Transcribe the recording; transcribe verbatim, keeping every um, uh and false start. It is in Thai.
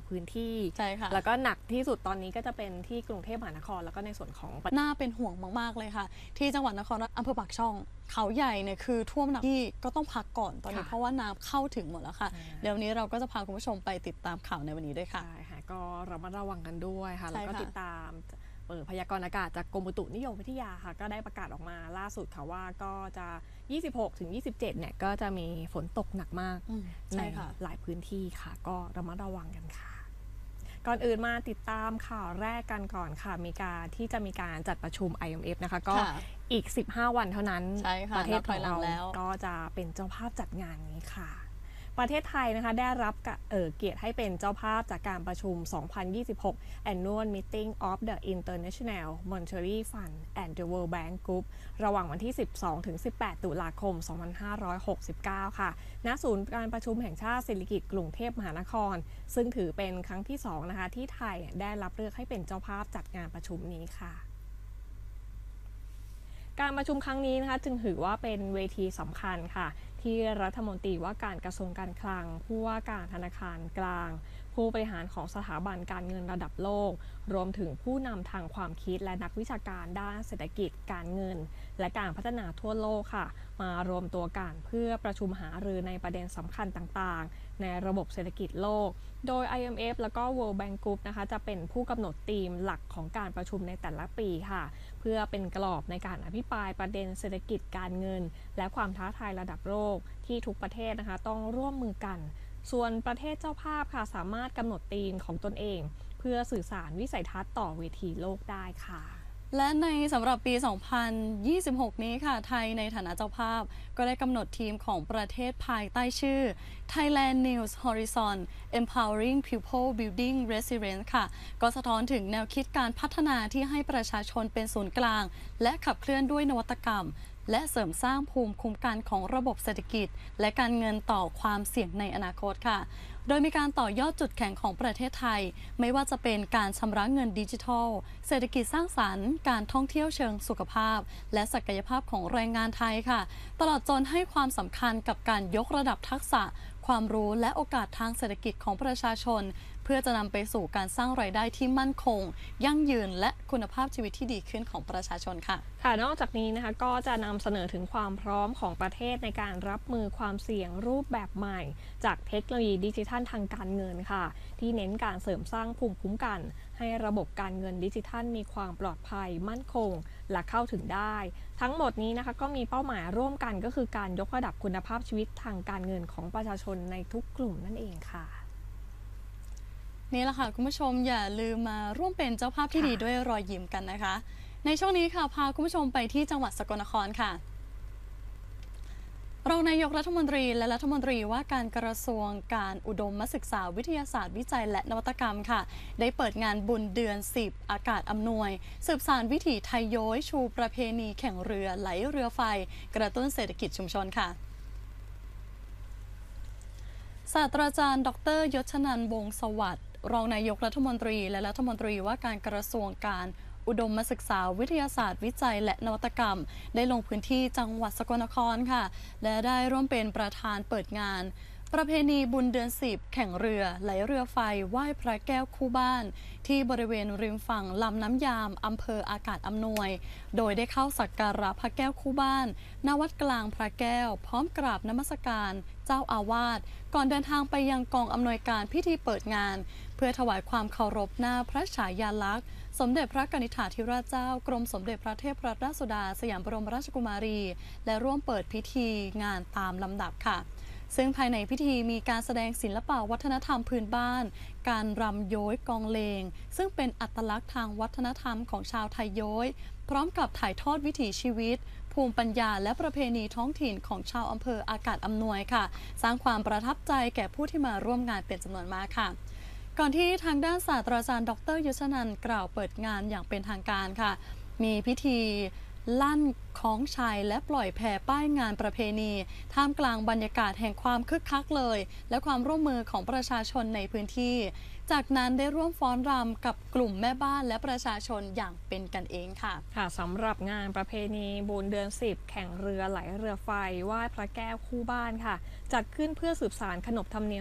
พื้นที่ใช่ค่ะแล้วก็หนักที่สุดตอนนี้ก็จะเป็นที่กรุงเทพมหานครแล้วก็ในส่วนของน่าเป็นห่วงมากๆเลยค่ะที่จังหวัดนครอำเภอปากช่องเขาใหญ่เนี่ยคือท่วมหนักที่ก็ต้องพักก่อนตอนนี้เพราะว่าน้ำเข้าถึงหมดแล้วค่ะเดี๋ยวนี้เราก็จะพาคุณผู้ชมไปติดตามข่าวในวันนี้ด้วยค่ะใช่ค่ะก็ระมัดระวังกันด้วยค่ะแล้วก็ติดตามพยากรณ์อากาศจากกรมอุตุนิยมวิทยาค่ะก็ได้ประกาศออกมาล่าสุดค่ะว่าก็จะยี่สิบหกถึงยี่สิบเจ็ดเนี่ยก็จะมีฝนตกหนักมากในหลายพื้นที่ค่ะก็ระมัดระวังกันค่ะก่อนอื่นมาติดตามข่าวแรกกันก่อนค่ะมีการที่จะมีการจัดประชุม ไอ เอ็ม เอฟ นะคะก็อีกสิบห้าวันเท่านั้นประเทศของเราก็จะเป็นเจ้าภาพจัดงานนี้ค่ะประเทศไทยนะคะได้รับเเกียรติให้เป็นเจ้าภาพจากการประชุม สองพันยี่สิบหก Annual Meeting of the International Monetary Fund and the World Bank Group ระหว่างวันที่ สิบสองถึงสิบแปด ตุลาคม สองพันห้าร้อยหกสิบเก้า ค่ะณศูนย์การประชุมแห่งชาติสิริกิติ์กรุงเทพมหานครซึ่งถือเป็นครั้งที่สองนะคะที่ไทยได้รับเลือกให้เป็นเจ้าภาพจัดงานประชุมนี้ค่ะการประชุมครั้งนี้นะคะจึงถือว่าเป็นเวทีสำคัญค่ะที่รัฐมนตรีว่าการกระทรวงการคลังผู้ว่าการธนาคารกลางผู้บริหารของสถาบันการเงินระดับโลกรวมถึงผู้นำทางความคิดและนักวิชาการด้านเศรษฐกิจการเงินและการพัฒนาทั่วโลกค่ะมารวมตัวกันเพื่อประชุมหารือในประเด็นสำคัญต่างๆในระบบเศรษฐกิจโลกโดย ไอ เอ็ม เอฟ แล้วก็ World Bank Group นะคะจะเป็นผู้กำหนดธีมหลักของการประชุมในแต่ละปีค่ะเพื่อเป็นกรอบในการอภิปรายประเด็นเศรษฐกิจการเงินและความท้าทายระดับโลกที่ทุกประเทศนะคะต้องร่วมมือกันส่วนประเทศเจ้าภาพค่ะสามารถกำหนดธีมของตนเองเพื่อสื่อสารวิสัยทัศน์ต่อเวทีโลกได้ค่ะและในสำหรับปี สองพันยี่สิบหก นี้ค่ะไทยในฐานะเจ้าภาพก็ได้กำหนดทีมของประเทศภายใต้ชื่อ Thailand News Horizon Empowering People Building Resilience ค่ะก็สะท้อนถึงแนวคิดการพัฒนาที่ให้ประชาชนเป็นศูนย์กลางและขับเคลื่อนด้วยนวัตกรรมและเสริมสร้างภูมิคุ้มกันของระบบเศรษฐกิจและการเงินต่อความเสี่ยงในอนาคตค่ะโดยมีการต่อยอดจุดแข็งของประเทศไทยไม่ว่าจะเป็นการชำระเงินดิจิทัลเศรษฐกิจสร้างสรรค์การท่องเที่ยวเชิงสุขภาพและศักยภาพของแรงงานไทยค่ะตลอดจนให้ความสำคัญกับการยกระดับทักษะความรู้และโอกาสทางเศรษฐกิจของประชาชนเพื่อจะนำไปสู่การสร้างรายได้ที่มั่นคงยั่งยืนและคุณภาพชีวิตที่ดีขึ้นของประชาชนค่ะค่ะนอกจากนี้นะคะก็จะนำเสนอถึงความพร้อมของประเทศในการรับมือความเสี่ยงรูปแบบใหม่จากเทคโนโลยีดิจิทัลทางการเงินค่ะที่เน้นการเสริมสร้างภูมิคุ้มกันให้ระบบการเงินดิจิทัลมีความปลอดภัยมั่นคงและเข้าถึงได้ทั้งหมดนี้นะคะก็มีเป้าหมายร่วมกันก็คือการยกระดับคุณภาพชีวิตทางการเงินของประชาชนในทุกกลุ่มนั่นเองค่ะนี่แหละค่ะคุณผู้ชมอย่าลืมมาร่วมเป็นเจ้าภาพที่ดีด้วยรอยยิ้มกันนะคะในช่วงนี้ค่ะพาคุณผู้ชมไปที่จังหวัดสกลนครค่ะรองนายกรัฐมนตรีและรัฐมนตรีว่าการกระทรวงการอุดมศึกษาวิทยาศาสตร์วิจัยและนวัตกรรมค่ะได้เปิดงานบุญเดือนสิบอากาศอำนวยสืบสานวิถีไทยโย้ยชูประเพณีแข่งเรือไหลเรือไฟกระตุ้นเศรษฐกิจชุมชนค่ะศาสตราจารย์ดรยศนันท์วงศ์สวัสดิ์รองนายกรัฐมนตรีและรัฐมนตรีว่าการกระทรวงการอุดมศึกษาวิทยาศาสตร์วิจัยและนวัตกรรมได้ลงพื้นที่จังหวัดสกลนครค่ะและได้ร่วมเป็นประธานเปิดงานประเพณีบุญเดือนสิบแข่งเรือไหลเรือไฟไหว้พระแก้วคู่บ้านที่บริเวณริมฝั่งลำน้ำยามอำเภออากาศอำนวยโดยได้เข้าสักการะพระแก้วคู่บ้านณวัดกลางพระแก้วพร้อมกราบนมัสการเจ้าอาวาสก่อนเดินทางไปยังกองอำนวยการพิธีเปิดงานเพื่อถวายความเคารพหน้าพระฉายาลักษณ์สมเด็จพระกนิษฐาธิราชเจ้ากรมสมเด็จพระเทพรัตนราชสุดาสยามบรมราชกุมารีและร่วมเปิดพิธีงานตามลำดับค่ะซึ่งภายในพิธีมีการแสดงศิลปวัฒนธรรมพื้นบ้านการรำโย้ยกองเลงซึ่งเป็นอัตลักษณ์ทางวัฒนธรรมของชาวไทยโย้ยพร้อมกับถ่ายทอดวิถีชีวิตภูมิปัญญาและประเพณีท้องถิ่นของชาวอำเภออากาศอำนวยค่ะสร้างความประทับใจแก่ผู้ที่มาร่วมงานเป็นจำนวนมากค่ะก่อนที่ทางด้านศาสตราจารย์ดรยศนันท์กล่าวเปิดงานอย่างเป็นทางการค่ะมีพิธีลั่นคล้องชัยและปล่อยแพป้ายงานประเพณีท่ามกลางบรรยากาศแห่งความคึกคักเลยและความร่วมมือของประชาชนในพื้นที่จากนั้นได้ร่วมฟ้อนรำกับกลุ่มแม่บ้านและประชาชนอย่างเป็นกันเองค่ะค่ะสำหรับงานประเพณีบุญเดือนสิบแข่งเรือไหลเรือไฟไหว้พระแก้วคู่บ้านค่ะจัดขึ้นเพื่อสืบสานขนบธรรมเนียม